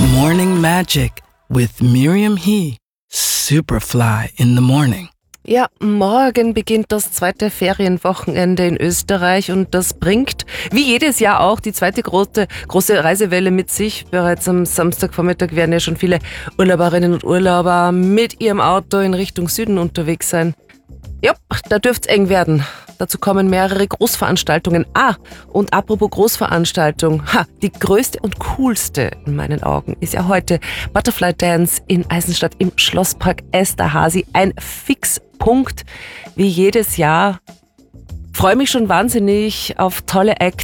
Morning Magic with Miriam He. Superfly in the morning. Ja, morgen beginnt das zweite Ferienwochenende in Österreich und das bringt, wie jedes Jahr auch, die zweite große Reisewelle mit sich. Bereits am Samstagvormittag werden ja schon viele Urlauberinnen und Urlauber mit ihrem Auto in Richtung Süden unterwegs sein. Ja, da dürft's eng werden. Dazu kommen mehrere Großveranstaltungen. Und apropos Großveranstaltung, die größte und coolste in meinen Augen ist ja heute Butterfly Dance in Eisenstadt im Schlosspark Esterhazy. Ein Fixpunkt wie jedes Jahr. Freue mich schon wahnsinnig auf tolle Acts.